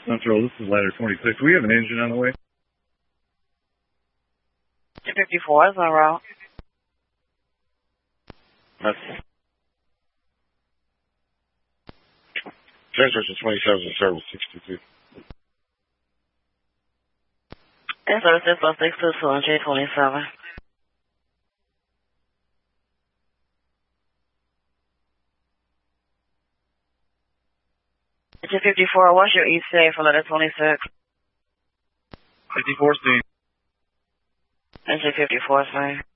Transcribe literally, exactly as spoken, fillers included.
Central, this is ladder twenty-six. We have an engine on the way. two fifty-four is en route. That's Transmission twenty-seven, service sixty-two. And service six oh six two two on J twenty-seven. J fifty-four, what's your E T A for letter twenty-six? fifty-four C. And J fifty-four, same.